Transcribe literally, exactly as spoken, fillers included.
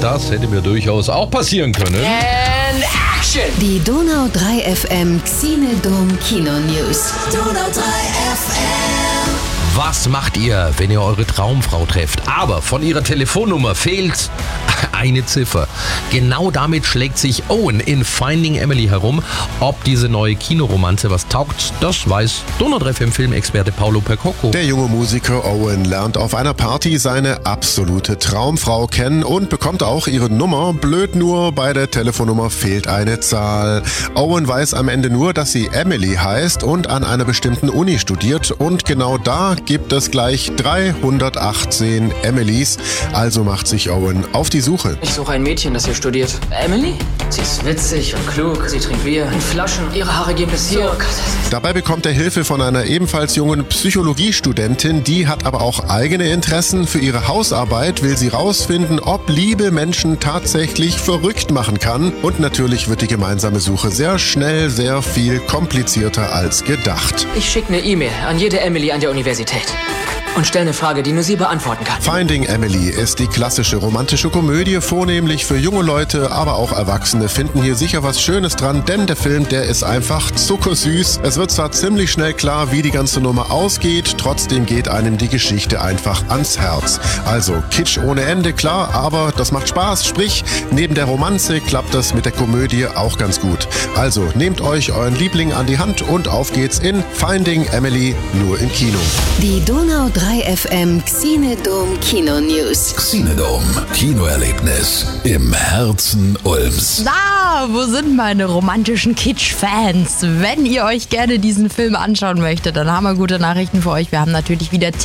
das hätte mir durchaus auch passieren können. And action! Die Donau drei F M Xenodome Kino News. Donau drei F M. Was macht ihr, wenn ihr eure Traumfrau trefft, aber von ihrer Telefonnummer fehlt eine Ziffer? Genau damit schlägt sich Owen in Finding Emily herum. Ob diese neue Kinoromanze was taugt, das weiß Donau drei F M Filmexperte Paolo Percocco. Der junge Musiker Owen lernt auf einer Party seine absolute Traumfrau kennen und bekommt auch ihre Nummer. Blöd nur, bei der Telefonnummer fehlt eine Zahl. Owen weiß am Ende nur, dass sie Emily heißt und an einer bestimmten Uni studiert. Und genau da gibt es gleich dreihundertachtzehn Emilys. Also macht sich Owen auf die Suche. Ich suche ein Mädchen, das hier studiert. Emily? Sie ist witzig und klug. Sie trinkt Bier in Flaschen. Ihre Haare gehen bis hier. Dabei bekommt er Hilfe von einer ebenfalls jungen Psychologiestudentin. Die hat aber auch eigene Interessen. Für ihre Hausarbeit will sie rausfinden, ob Liebe Menschen tatsächlich verrückt machen kann. Und natürlich wird die gemeinsame Suche sehr schnell sehr viel komplizierter als gedacht. Ich schicke eine E-Mail an jede Emily an der Universität und stelle eine Frage, die nur sie beantworten kann. Finding Emily ist die klassische romantische Komödie, vornehmlich für junge Leute, aber auch Erwachsene finden hier sicher was Schönes dran, denn der Film, der ist einfach zuckersüß. Es wird zwar ziemlich schnell klar, wie die ganze Nummer ausgeht, trotzdem geht einem die Geschichte einfach ans Herz. Also Kitsch ohne Ende, klar, aber das macht Spaß, sprich, neben der Romanze klappt das mit der Komödie auch ganz gut. Also nehmt euch euren Liebling an die Hand und auf geht's in Finding Emily, nur im Kino. Die Donau drei F M Xenodome Kino News. Xenodome Kinoerlebnis im Herzen Ulms. Na, wo sind meine romantischen Kitsch-Fans? Wenn ihr euch gerne diesen Film anschauen möchtet, dann haben wir gute Nachrichten für euch. Wir haben natürlich wieder